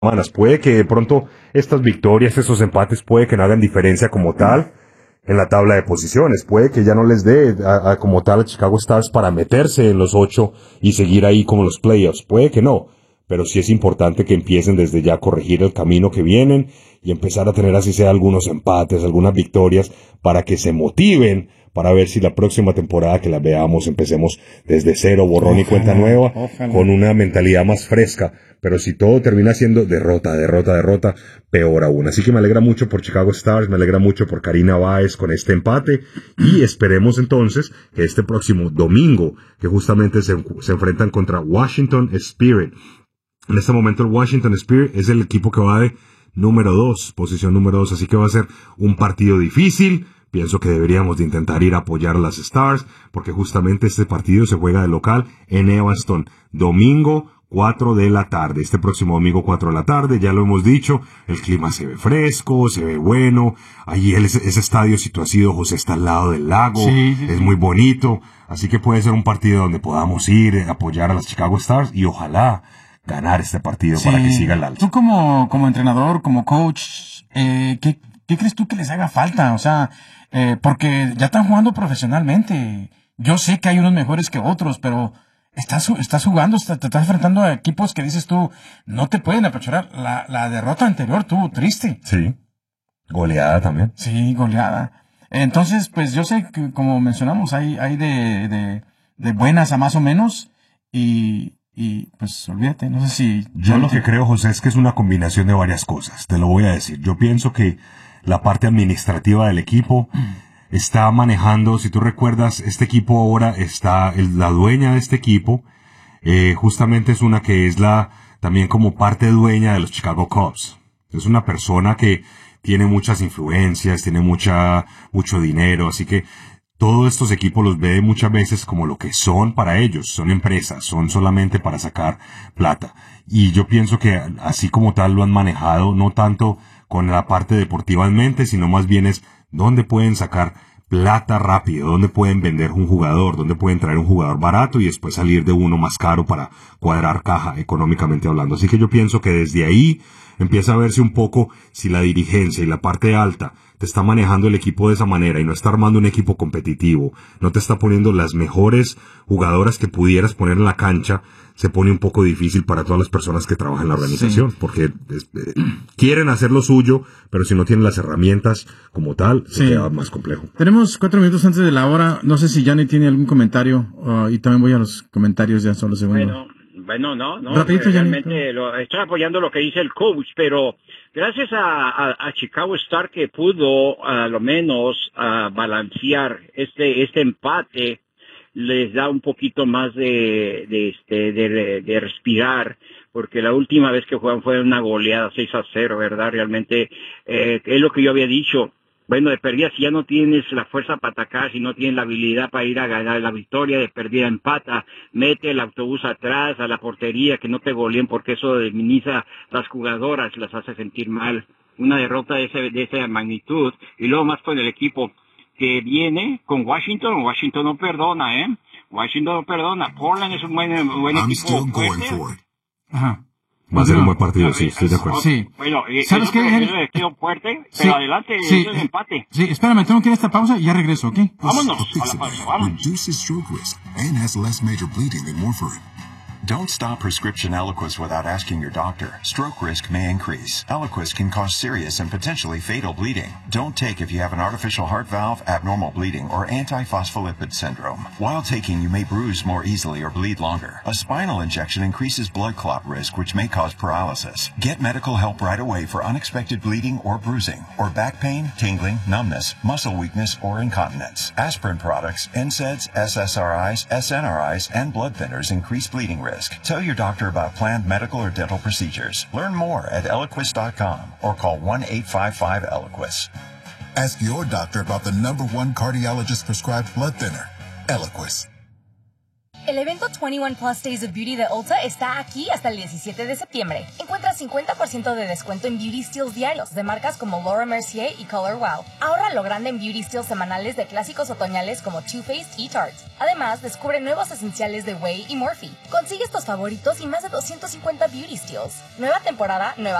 semanas. Puede que de pronto estas victorias, estos empates, puede que no hagan diferencia como tal en la tabla de posiciones. Puede que ya no les dé como tal a Chicago Stars para meterse en los 8 y seguir ahí como los playoffs. Puede que no. Pero sí es importante que empiecen desde ya a corregir el camino que vienen y empezar a tener así sea algunos empates, algunas victorias para que se motiven para ver si la próxima temporada que la veamos empecemos desde cero, borrón y cuenta nueva, con una mentalidad más fresca. Pero si todo termina siendo derrota, peor aún. Así que me alegra mucho por Chicago Stars, me alegra mucho por Karina Báez con este empate y esperemos entonces que este próximo domingo, que justamente se enfrentan contra Washington Spirit. En este momento el Washington Spirit es el equipo que va de posición número 2, así que va a ser un partido difícil. Pienso que deberíamos de intentar ir a apoyar a las Stars, porque justamente este partido se juega de local en Evanston, domingo 4 de la tarde. Este próximo domingo 4 de la tarde, ya lo hemos dicho, el clima se ve fresco, se ve bueno. Allí ese estadio, si tú has ido, José, está al lado del lago, es muy bonito. Así que puede ser un partido donde podamos ir, apoyar a las Chicago Stars y ojalá ganar este partido para que siga el alto. Tú como entrenador, como coach, ¿qué crees tú que les haga falta? O sea, porque ya están jugando profesionalmente. Yo sé que hay unos mejores que otros, pero estás jugando, te estás enfrentando a equipos que dices tú, no te pueden apechurar. La derrota anterior tuvo triste. Sí. Goleada también. Sí, goleada. Entonces, pues yo sé que, como mencionamos, hay de buenas a más o menos y pues olvídate, no sé si... Yo lo que creo, José, es que es una combinación de varias cosas. Te lo voy a decir. Yo pienso que la parte administrativa del equipo está manejando, si tú recuerdas, este equipo ahora está, la dueña de este equipo, justamente es una que es también como parte dueña de los Chicago Cubs. Es una persona que tiene muchas influencias, tiene mucho dinero, así que todos estos equipos los ve muchas veces como lo que son para ellos, son empresas, son solamente para sacar plata. Y yo pienso que así como tal lo han manejado, no tanto con la parte deportivamente, sino más bien es dónde pueden sacar plata rápido, dónde pueden vender un jugador, dónde pueden traer un jugador barato y después salir de uno más caro para cuadrar caja económicamente hablando. Así que yo pienso que desde ahí empieza a verse un poco si la dirigencia y la parte alta te está manejando el equipo de esa manera y no está armando un equipo competitivo, no te está poniendo las mejores jugadoras que pudieras poner en la cancha, se pone un poco difícil para todas las personas que trabajan en la organización, porque quieren hacer lo suyo, pero si no tienen las herramientas como tal, se queda más complejo. Tenemos 4 minutos antes de la hora, no sé si Gianni tiene algún comentario, y también voy a los comentarios ya solo segundos. Bueno, no, rapidito, realmente estoy apoyando lo que dice el coach, pero gracias a Chicago Star que pudo a lo menos balancear este empate, les da un poquito más de respirar, porque la última vez que jugaron fue una goleada 6-0, ¿verdad? Realmente es lo que yo había dicho. Bueno, de perdida, si ya no tienes la fuerza para atacar, si no tienes la habilidad para ir a ganar la victoria, de perdida empata, mete el autobús atrás a la portería, que no te goleen, porque eso minimiza las jugadoras, las hace sentir mal. Una derrota de esa magnitud, y luego más con el equipo que viene con Washington no perdona, Washington no perdona. Portland es un buen equipo fuerte. Ajá. Va a ser un buen partido, sí, estoy de acuerdo. Sí. Bueno, ¿sabes qué? Es fuerte, pero adelante, eso es empate. Sí, espérame, tengo que ir a esta pausa y ya regreso, ¿ok? Vámonos a la pausa, vamos. Reduces stroke risk and has less major bleeding than warfarin. Don't stop prescription Eliquis without asking your doctor. Stroke risk may increase. Eliquis can cause serious and potentially fatal bleeding. Don't take if you have an artificial heart valve, abnormal bleeding, or antiphospholipid syndrome. While taking, you may bruise more easily or bleed longer. A spinal injection increases blood clot risk, which may cause paralysis. Get medical help right away for unexpected bleeding or bruising, or back pain, tingling, numbness, muscle weakness, or incontinence. Aspirin products, NSAIDs, SSRIs, SNRIs, and blood thinners increase bleeding risk. Tell your doctor about planned medical or dental procedures. Learn more at Eliquis.com or call 1-855-ELIQUIS. Ask your doctor about the #1 cardiologist prescribed blood thinner, Eliquis. El evento 21 Plus Days of Beauty de Ulta está aquí hasta el 17 de septiembre. Encuentra 50% de descuento en Beauty Steals diarios de marcas como Laura Mercier y Color Wow. Ahorra lo grande en Beauty Steals semanales de clásicos otoñales como Too Faced y Tarte. Además, descubre nuevos esenciales de Way y Morphe. Consigue estos favoritos y más de 250 Beauty Steals. Nueva temporada, nueva